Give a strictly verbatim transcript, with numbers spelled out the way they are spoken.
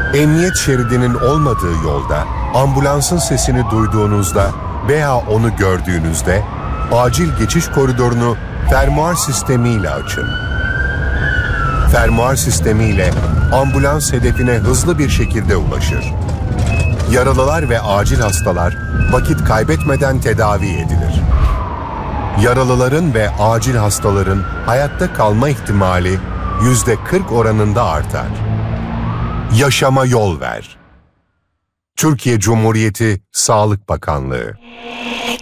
Emniyet şeridinin olmadığı yolda ambulansın sesini duyduğunuzda veya onu gördüğünüzde acil geçiş koridorunu fermuar sistemiyle açın. Fermuar sistemiyle ambulans hedefine hızlı bir şekilde ulaşır. Yaralılar ve acil hastalar vakit kaybetmeden tedavi edilir. Yaralıların ve acil hastaların hayatta kalma ihtimali yüzde kırk oranında artar. Yaşama yol ver. Türkiye Cumhuriyeti Sağlık Bakanlığı.